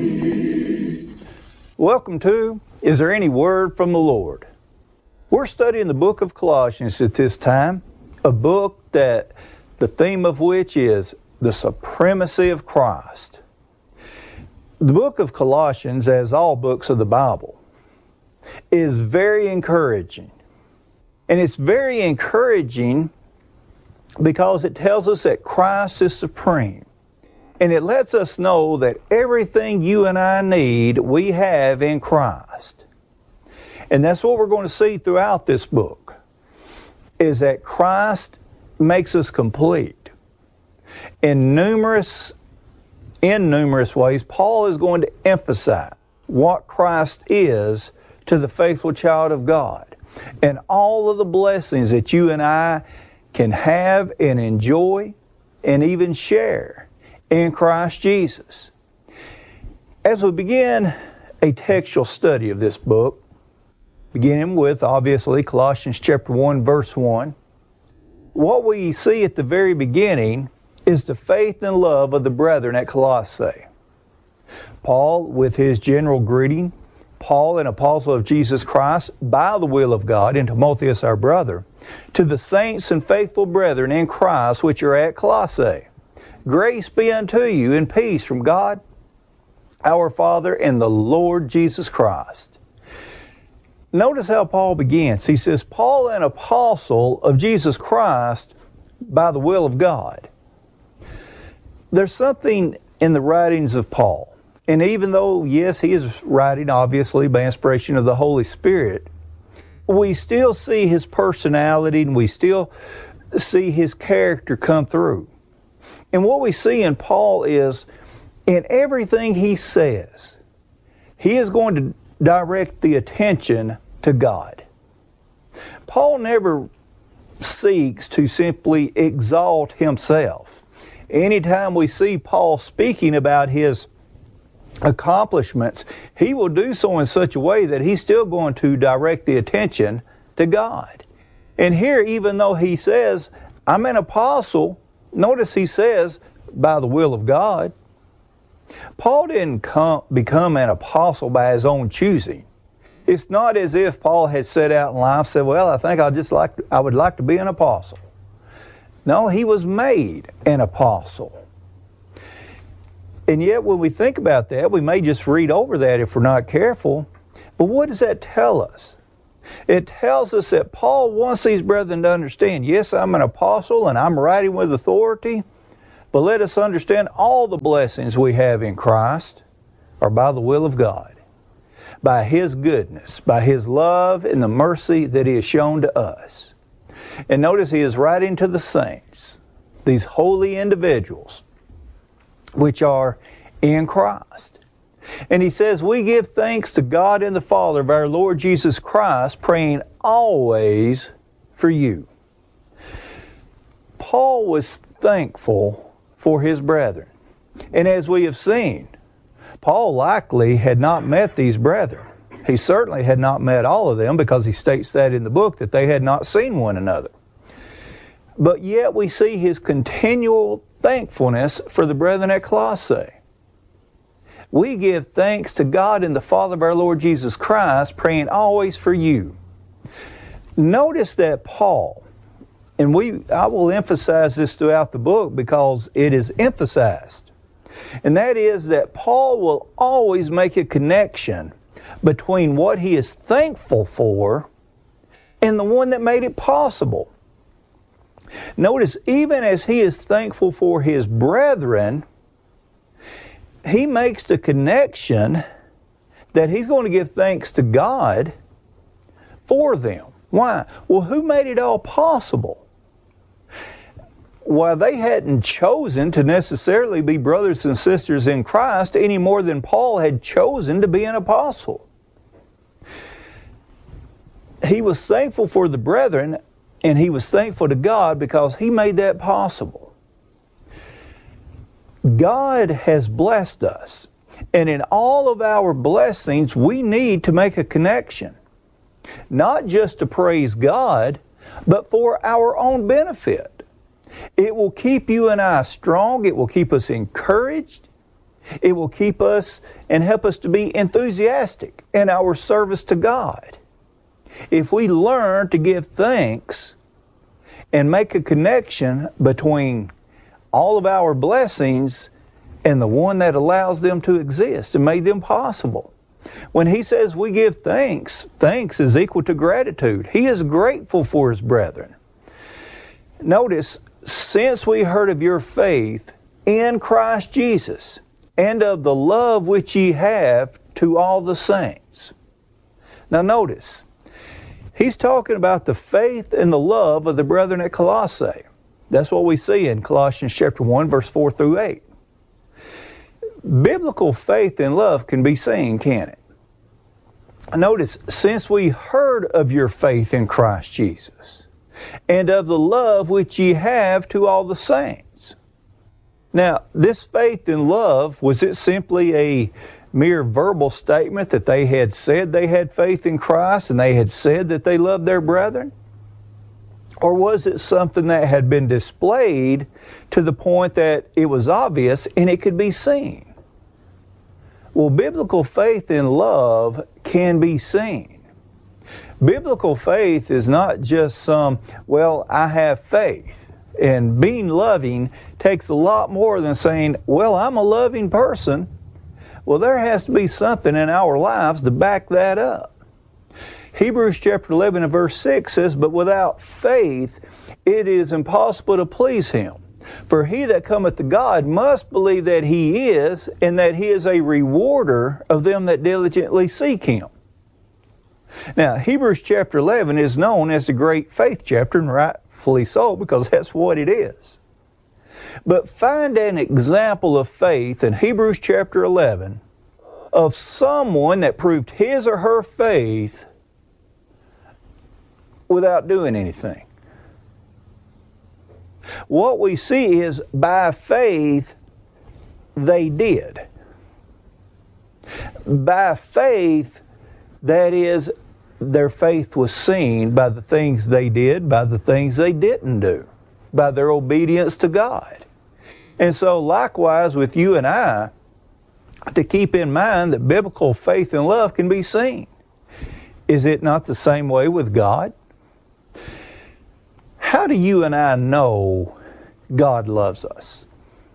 Welcome to Is There Any Word from the Lord? We're studying the book of Colossians at this time, a book that the theme of which is the supremacy of Christ. The book of Colossians, as all books of the Bible, is very encouraging. And it's very encouraging because it tells us that Christ is supreme. And it lets us know that everything you and I need, we have in Christ. And that's what we're going to see throughout this book, is that Christ makes us complete. In numerous ways, Paul is going to emphasize what Christ is to the faithful child of God, and all of the blessings that you and I can have and enjoy and even share in Christ Jesus. As we begin a textual study of this book, beginning with, obviously, Colossians chapter 1, verse 1, what we see at the very beginning is the faith and love of the brethren at Colossae. Paul, with his general greeting, Paul, an apostle of Jesus Christ, by the will of God, and Timotheus our brother, to the saints and faithful brethren in Christ which are at Colossae. Grace be unto you and peace from God, our Father, and the Lord Jesus Christ. Notice how Paul begins. He says, Paul, an apostle of Jesus Christ, by the will of God. There's something in the writings of Paul. And even though, yes, he is writing, obviously, by inspiration of the Holy Spirit, we still see his personality and we still see his character come through. And what we see in Paul is, in everything he says, he is going to direct the attention to God. Paul never seeks to simply exalt himself. Anytime we see Paul speaking about his accomplishments, he will do so in such a way that he's still going to direct the attention to God. And here, even though he says, I'm an apostle, notice he says, by the will of God. Paul didn't become an apostle by his own choosing. It's not as if Paul had set out in life and said, well, I think I would like to be an apostle. No, he was made an apostle. And yet when we think about that, we may just read over that if we're not careful. But what does that tell us? It tells us that Paul wants these brethren to understand, yes, I'm an apostle and I'm writing with authority, but let us understand all the blessings we have in Christ are by the will of God, by His goodness, by His love and the mercy that He has shown to us. And notice he is writing to the saints, these holy individuals, which are in Christ. And he says, we give thanks to God and the Father of our Lord Jesus Christ, praying always for you. Paul was thankful for his brethren. And as we have seen, Paul likely had not met these brethren. He certainly had not met all of them, because he states that in the book that they had not seen one another. But yet we see his continual thankfulness for the brethren at Colossae. We give thanks to God and the Father of our Lord Jesus Christ, praying always for you. Notice that Paul, and I will emphasize this throughout the book because it is emphasized, and that is that Paul will always make a connection between what he is thankful for and the one that made it possible. Notice, even as he is thankful for his brethren, he makes the connection that he's going to give thanks to God for them. Why? Well, who made it all possible? Why, they hadn't chosen to necessarily be brothers and sisters in Christ any more than Paul had chosen to be an apostle. He was thankful for the brethren, and he was thankful to God because He made that possible. God has blessed us, and in all of our blessings, we need to make a connection. Not just to praise God, but for our own benefit. It will keep you and I strong. It will keep us encouraged. It will keep us and help us to be enthusiastic in our service to God. If we learn to give thanks and make a connection between all of our blessings and the one that allows them to exist and made them possible. When he says we give thanks, thanks is equal to gratitude. He is grateful for his brethren. Notice, since we heard of your faith in Christ Jesus, and of the love which ye have to all the saints. Now notice, he's talking about the faith and the love of the brethren at Colossae. That's what we see in Colossians chapter 1, verse 4 through 8. Biblical faith and love can be seen, can't it? Notice, since we heard of your faith in Christ Jesus, and of the love which ye have to all the saints. Now, this faith and love, was it simply a mere verbal statement that they had said they had faith in Christ and they had said that they loved their brethren? Or was it something that had been displayed to the point that it was obvious and it could be seen? Well, biblical faith and love can be seen. Biblical faith is not just some, well, I have faith. And being loving takes a lot more than saying, well, I'm a loving person. Well, there has to be something in our lives to back that up. Hebrews chapter 11 and verse 6 says, but without faith it is impossible to please Him. For he that cometh to God must believe that He is, and that He is a rewarder of them that diligently seek Him. Now, Hebrews chapter 11 is known as the great faith chapter, and rightfully so, because that's what it is. But find an example of faith in Hebrews chapter 11 of someone that proved his or her faith without doing anything. What we see is by faith they did. By faith, that is, their faith was seen by the things they did, by the things they didn't do, by their obedience to God. And so likewise with you and I, to keep in mind that biblical faith and love can be seen. Is it not the same way with God? How do you and I know God loves us?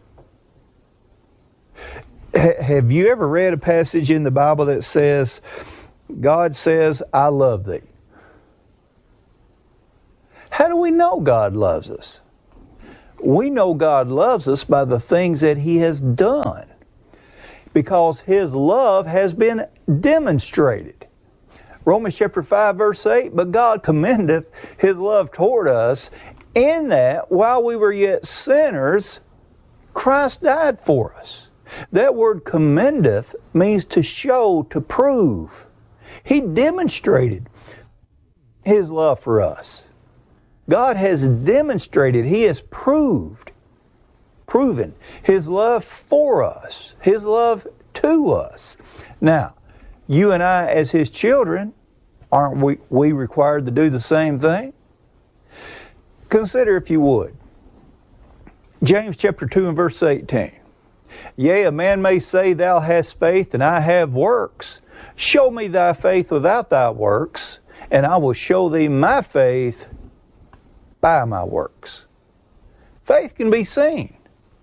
Have you ever read a passage in the Bible that says, God says, I love thee? How do we know God loves us? We know God loves us by the things that He has done, because His love has been demonstrated. Romans chapter 5 verse 8, but God commendeth His love toward us, in that while we were yet sinners, Christ died for us. That word commendeth means to show, to prove. He demonstrated His love for us. God has demonstrated, He has proven His love for us, His love to us. Now, you and I as His children, aren't we required to do the same thing? Consider, if you would, James chapter 2 and verse 18. Yea, a man may say, thou hast faith, and I have works. Show me thy faith without thy works, and I will show thee my faith by my works. Faith can be seen.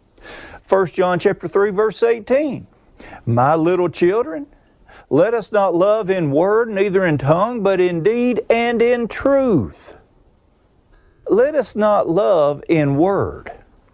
1 John chapter 3 verse 18. My little children, let us not love in word, neither in tongue, but in deed and in truth. Let us not love in word.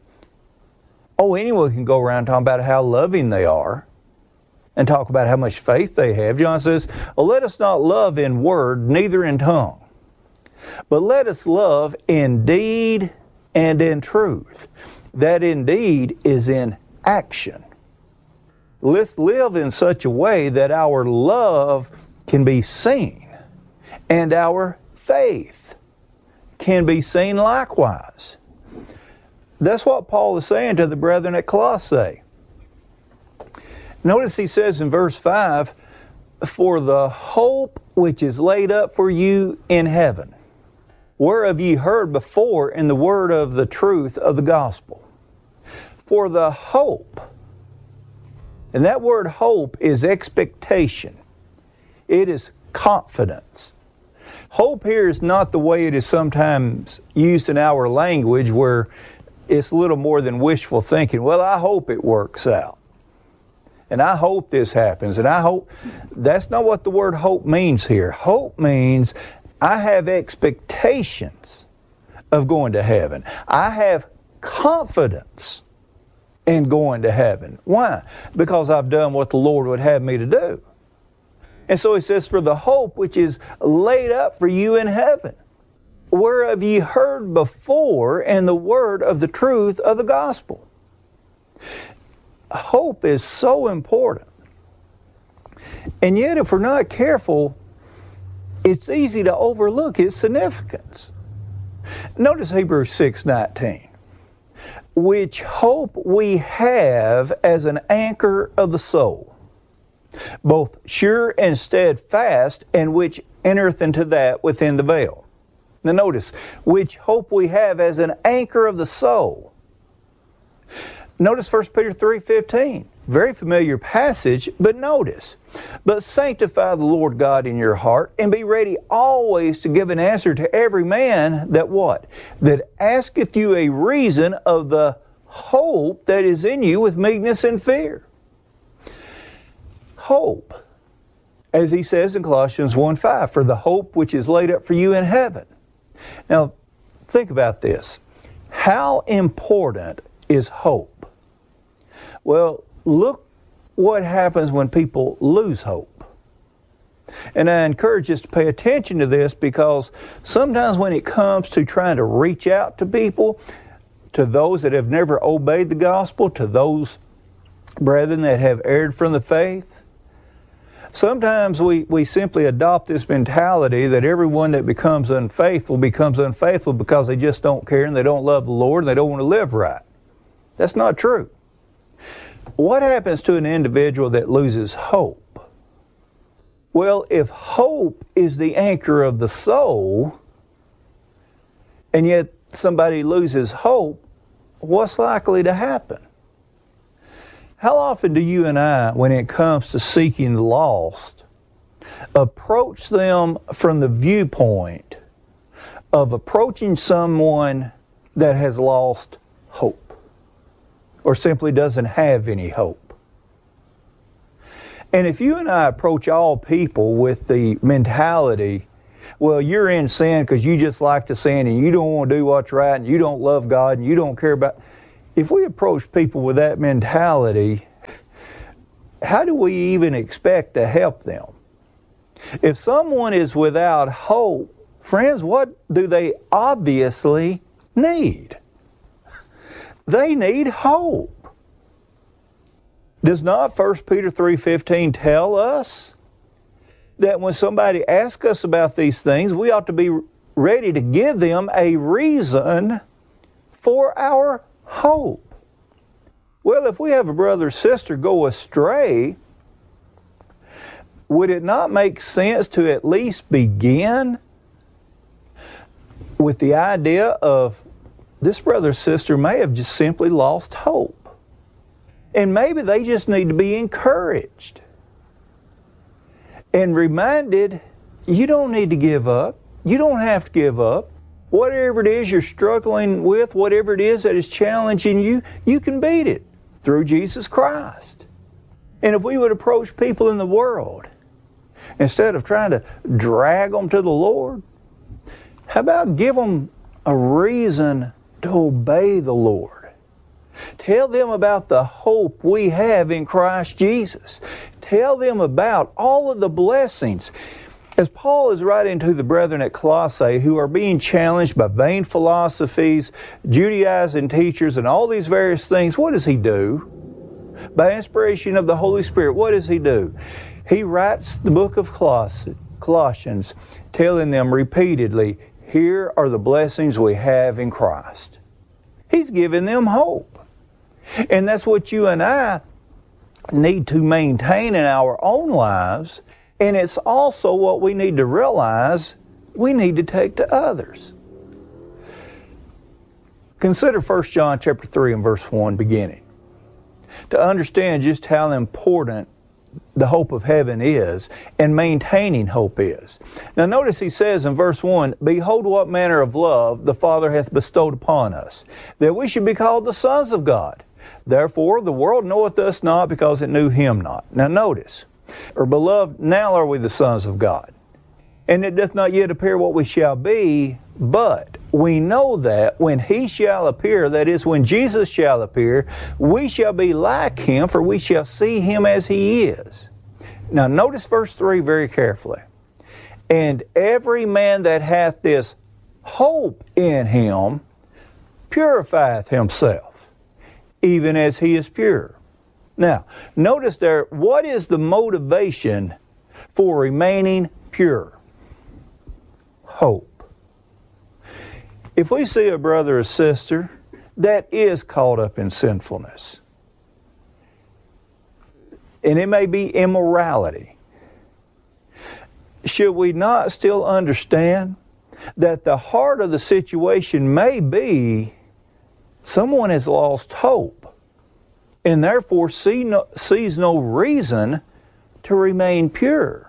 Oh, anyone can go around talking about how loving they are and talk about how much faith they have. John says, oh, let us not love in word, neither in tongue, but let us love in deed and in truth. That indeed is in action. Let's live in such a way that our love can be seen and our faith can be seen likewise. That's what Paul is saying to the brethren at Colossae. Notice he says in verse 5, for the hope which is laid up for you in heaven, whereof ye heard before in the word of the truth of the gospel. For the hope And that word hope is expectation. It is confidence. Hope here is not the way it is sometimes used in our language, where it's a little more than wishful thinking. Well, I hope it works out. And I hope this happens. And I hope. That's not what the word hope means here. Hope means I have expectations of going to heaven. I have confidence in going to heaven. Why? Because I've done what the Lord would have me to do. And so He says, for the hope which is laid up for you in heaven, whereof ye heard before in the word of the truth of the gospel. Hope is so important. And yet, if we're not careful, it's easy to overlook its significance. Notice Hebrews 6:19. Which hope we have as an anchor of the soul, both sure and steadfast, and which entereth into that within the veil. Now notice, which hope we have as an anchor of the soul. Notice 1 Peter 3:15. Very familiar passage, but notice. But sanctify the Lord God in your heart, and be ready always to give an answer to every man that what? That asketh you a reason of the hope that is in you with meekness and fear. Hope, as he says in Colossians 1:5, for the hope which is laid up for you in heaven. Now, think about this. How important is hope? Well, look what happens when people lose hope. And I encourage us to pay attention to this, because sometimes when it comes to trying to reach out to people, to those that have never obeyed the gospel, to those brethren that have erred from the faith, sometimes we simply adopt this mentality that everyone that becomes unfaithful because they just don't care and they don't love the Lord and they don't want to live right. That's not true. What happens to an individual that loses hope? Well, if hope is the anchor of the soul, and yet somebody loses hope, what's likely to happen? How often do you and I, when it comes to seeking the lost, approach them from the viewpoint of approaching someone that has lost hope, or simply doesn't have any hope? And if you and I approach all people with the mentality, well, you're in sin because you just like to sin and you don't want to do what's right and you don't love God and you don't care about... If we approach people with that mentality, how do we even expect to help them? If someone is without hope, friends, what do they obviously need? They need hope. Does not 1 Peter 3:15 tell us that when somebody asks us about these things, we ought to be ready to give them a reason for our hope? Well, if we have a brother or sister go astray, would it not make sense to at least begin with the idea of this brother or sister may have just simply lost hope, and maybe they just need to be encouraged and reminded, you don't need to give up. You don't have to give up. Whatever it is you're struggling with, whatever it is that is challenging you, you can beat it through Jesus Christ. And if we would approach people in the world, instead of trying to drag them to the Lord, how about give them a reason to obey the Lord? Tell them about the hope we have in Christ Jesus. Tell them about all of the blessings. As Paul is writing to the brethren at Colossae who are being challenged by vain philosophies, Judaizing teachers, and all these various things, what does he do? By inspiration of the Holy Spirit, what does he do? He writes the book of Colossians, telling them repeatedly, here are the blessings we have in Christ. He's giving them hope. And that's what you and I need to maintain in our own lives. And it's also what we need to realize we need to take to others. Consider 1 John chapter 3 and verse 1 beginning. to understand just how important the hope of heaven is and maintaining hope is. Now notice he says in verse 1, "Behold what manner of love the Father hath bestowed upon us, that we should be called the sons of God. Therefore the world knoweth us not, because it knew him not." Now notice, "Or beloved, now are we the sons of God. And it doth not yet appear what we shall be, but we know that when he shall appear," that is, when Jesus shall appear, "we shall be like him, for we shall see him as he is." Now notice verse 3 very carefully. "And every man that hath this hope in him purifieth himself, even as he is pure." Now, notice there, what is the motivation for remaining pure? Hope. If we see a brother or sister that is caught up in sinfulness, and it may be immorality, should we not still understand that the heart of the situation may be someone has lost hope and therefore sees no reason to remain pure?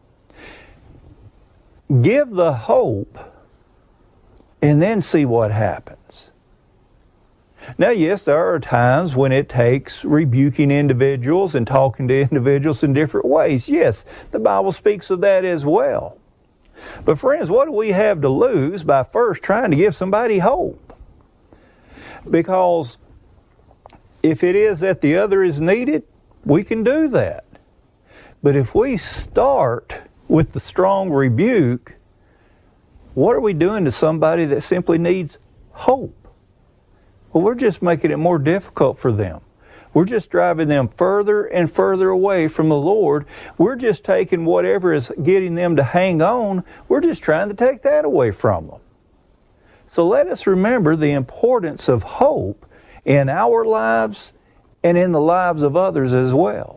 Give the hope and then see what happens. Now, yes, there are times when it takes rebuking individuals and talking to individuals in different ways. Yes, the Bible speaks of that as well. But friends, what do we have to lose by first trying to give somebody hope? Because if it is that the other is needed, we can do that. But if we start with the strong rebuke, what are we doing to somebody that simply needs hope? Well, we're just making it more difficult for them. We're just driving them further and further away from the Lord. We're just taking whatever is getting them to hang on, we're just trying to take that away from them. So let us remember the importance of hope in our lives and in the lives of others as well.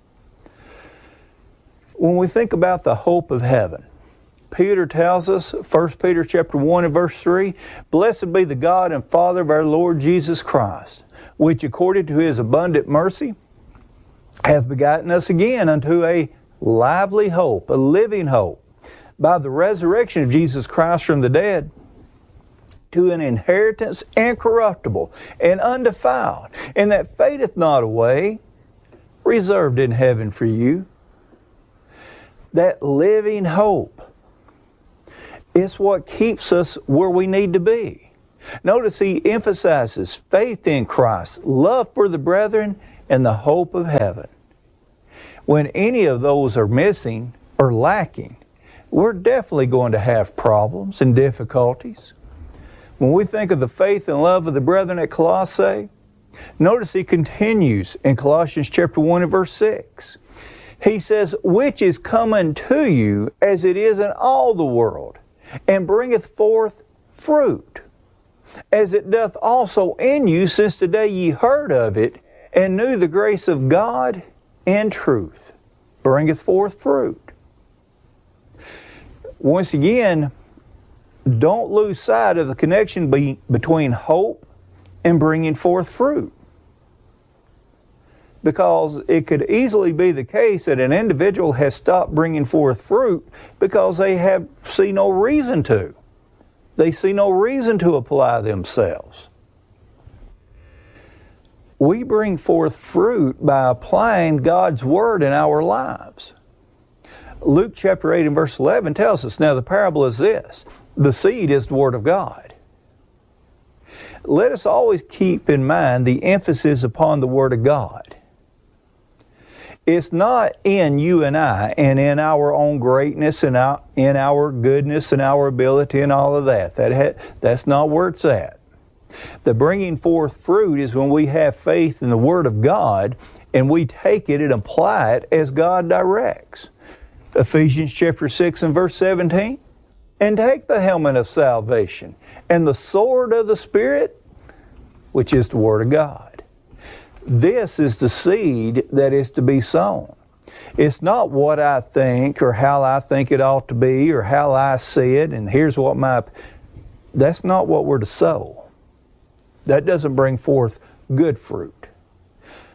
When we think about the hope of heaven, Peter tells us, 1 Peter chapter 1 and verse 3, "Blessed be the God and Father of our Lord Jesus Christ, which according to his abundant mercy hath begotten us again unto a lively hope," a living hope, "by the resurrection of Jesus Christ from the dead, to an inheritance incorruptible and undefiled, and that fadeth not away, reserved in heaven for you." That living hope is what keeps us where we need to be. Notice he emphasizes faith in Christ, love for the brethren, and the hope of heaven. When any of those are missing or lacking, we're definitely going to have problems and difficulties. When we think of the faith and love of the brethren at Colossae, notice he continues in Colossians chapter 1 and verse 6. He says, "Which is come unto you as it is in all the world, and bringeth forth fruit, as it doth also in you since the day ye heard of it, and knew the grace of God in truth." Bringeth forth fruit. Once again, don't lose sight of the connection between hope and bringing forth fruit. Because it could easily be the case that an individual has stopped bringing forth fruit because they see no reason to. They see no reason to apply themselves. We bring forth fruit by applying God's Word in our lives. Luke chapter 8 and verse 11 tells us, "Now the parable is this, the seed is the Word of God." Let us always keep in mind the emphasis upon the Word of God. It's not in you and I and in our own greatness and in our goodness and our ability and all of that. That's not where it's at. The bringing forth fruit is when we have faith in the Word of God and we take it and apply it as God directs. Ephesians chapter 6 and verse 17. "And take the helmet of salvation and the sword of the Spirit, which is the Word of God." This is the seed that is to be sown. It's not what I think or how I think it ought to be or how I see it and here's what that's not what we're to sow. That doesn't bring forth good fruit.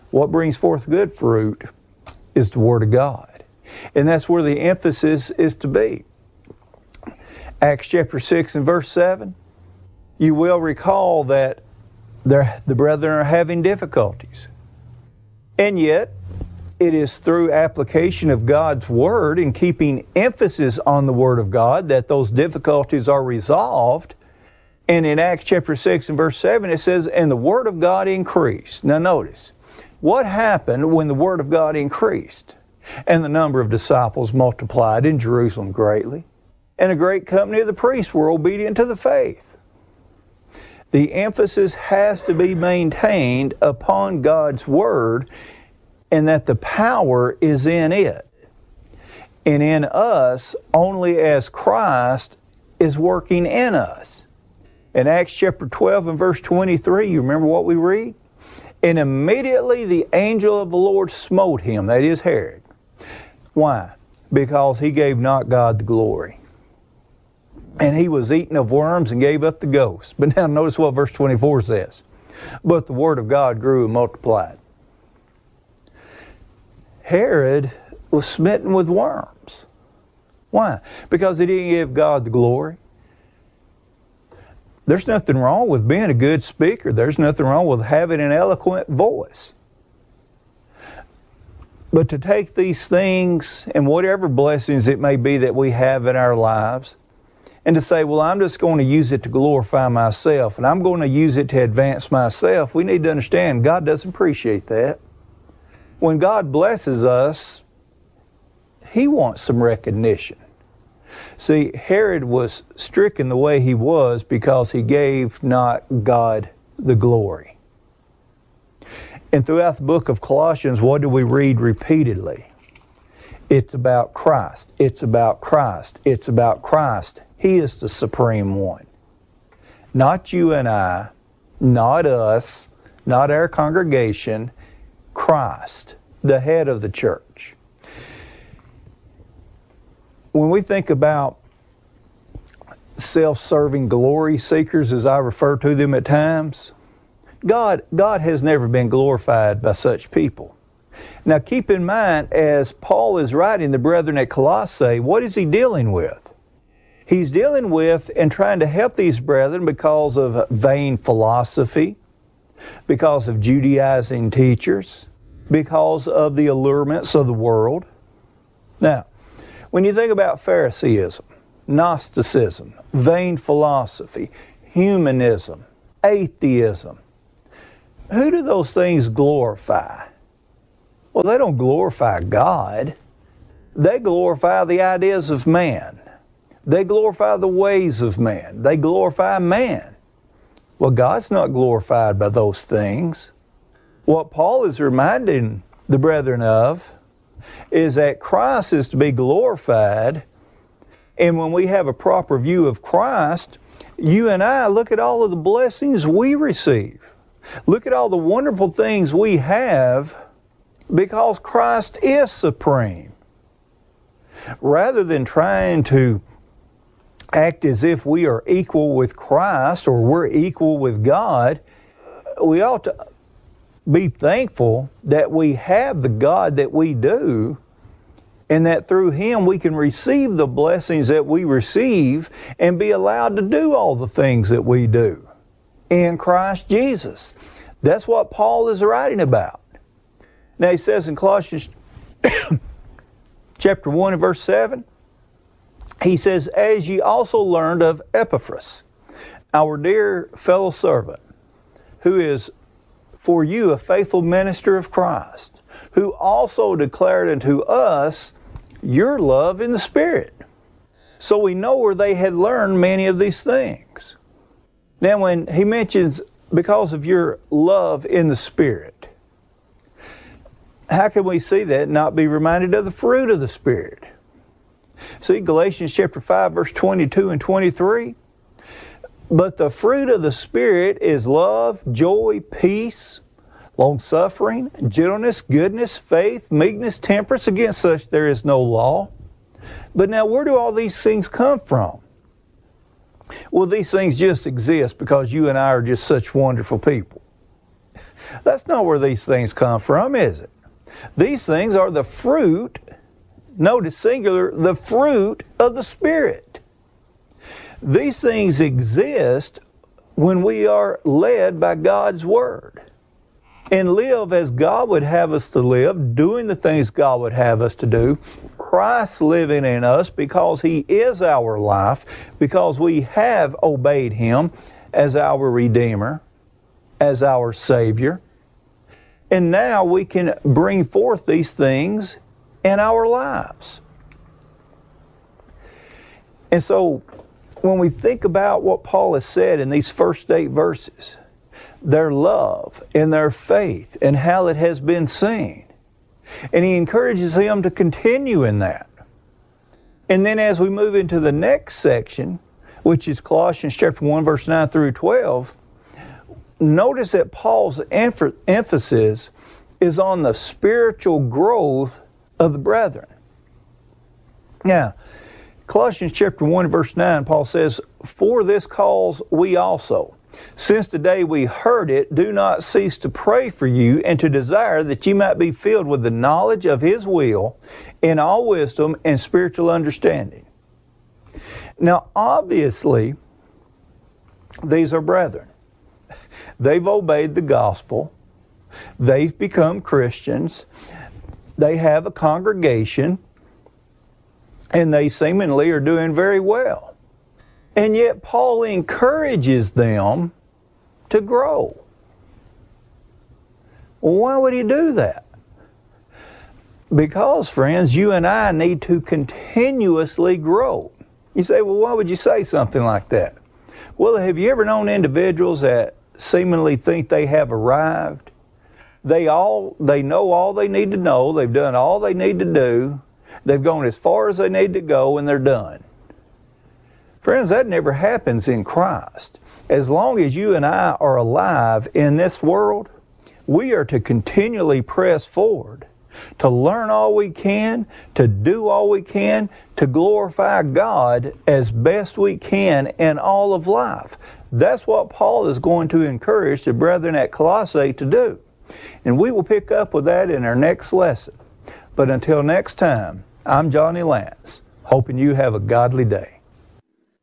What brings forth good fruit is the Word of God. And that's where the emphasis is to be. Acts chapter 6 and verse 7, you will recall that the brethren are having difficulties. And yet, it is through application of God's Word and keeping emphasis on the Word of God that those difficulties are resolved. And in Acts chapter 6 and verse 7, it says, and the Word of God increased. Now notice, what happened when the Word of God increased? And the number of disciples multiplied in Jerusalem greatly, and a great company of the priests were obedient to the faith. The emphasis has to be maintained upon God's Word, and that the power is in it, and in us only as Christ is working in us. In Acts chapter 12 and verse 23, you remember what we read? And immediately the angel of the Lord smote him, that is Herod. Why? Because he gave not God the glory. And he was eaten of worms and gave up the ghost. But now notice what verse 24 says. But the word of God grew and multiplied. Herod was smitten with worms. Why? Because he didn't give God the glory. There's nothing wrong with being a good speaker. There's nothing wrong with having an eloquent voice. But to take these things and whatever blessings it may be that we have in our lives, and to say, well, I'm just going to use it to glorify myself, and I'm going to use it to advance myself, we need to understand God doesn't appreciate that. When God blesses us, He wants some recognition. See, Herod was stricken the way he was because he gave not God the glory. And throughout the book of Colossians, what do we read repeatedly? It's about Christ. It's about Christ. It's about Christ. He is the supreme one. Not you and I, not us, not our congregation, Christ, the head of the church. When we think about self-serving glory seekers, as I refer to them at times, God has never been glorified by such people. Now keep in mind, as Paul is writing the brethren at Colossae, what is he dealing with? He's dealing with and trying to help these brethren because of vain philosophy, because of Judaizing teachers, because of the allurements of the world. Now, when you think about Phariseeism, Gnosticism, vain philosophy, humanism, atheism, who do those things glorify? Well, they don't glorify God. They glorify the ideas of man. They glorify the ways of man. They glorify man. Well, God's not glorified by those things. What Paul is reminding the brethren of is that Christ is to be glorified, and when we have a proper view of Christ, you and I look at all of the blessings we receive. Look at all the wonderful things we have because Christ is supreme. Rather than trying to act as if we are equal with Christ or we're equal with God, we ought to be thankful that we have the God that we do, and that through Him we can receive the blessings that we receive and be allowed to do all the things that we do in Christ Jesus. That's what Paul is writing about. Now he says in Colossians chapter 1 and verse 7, he says, as ye also learned of Epaphras, our dear fellow servant, who is for you a faithful minister of Christ, who also declared unto us your love in the Spirit. So we know where they had learned many of these things. Now when he mentions because of your love in the Spirit, how can we see that and not be reminded of the fruit of the Spirit? See, Galatians chapter 5, verse 22 and 23. But the fruit of the Spirit is love, joy, peace, long-suffering, gentleness, goodness, faith, meekness, temperance. Against such there is no law. But now where do all these things come from? Well, these things just exist because you and I are just such wonderful people. That's not where these things come from, is it? These things are the fruit, notice singular, the fruit of the Spirit. These things exist when we are led by God's Word and live as God would have us to live, doing the things God would have us to do, Christ living in us because He is our life, because we have obeyed Him as our Redeemer, as our Savior. And now we can bring forth these things in our lives. And so when we think about what Paul has said in these first 8 verses, their love and their faith and how it has been seen, and he encourages them to continue in that. And then as we move into the next section, which is Colossians chapter 1, verse 9 through 12, notice that Paul's emphasis is on the spiritual growth of the brethren. Now, Colossians chapter 1, verse 9, Paul says, "For this cause we also, since the day we heard it, do not cease to pray for you and to desire that you might be filled with the knowledge of His will in all wisdom and spiritual understanding." Now, obviously, these are brethren. They've obeyed the gospel. They've become Christians. They have a congregation. And they seemingly are doing very well. And yet Paul encourages them to grow. Well, why would he do that? Because, friends, you and I need to continuously grow. You say, well, why would you say something like that? Well, have you ever known individuals that seemingly think they have arrived? They know all they need to know. They've done all they need to do. They've gone as far as they need to go, and they're done. Friends, that never happens in Christ. As long as you and I are alive in this world, we are to continually press forward, to learn all we can, to do all we can, to glorify God as best we can in all of life. That's what Paul is going to encourage the brethren at Colossae to do. And we will pick up with that in our next lesson. But until next time, I'm Johnny Lance, hoping you have a godly day.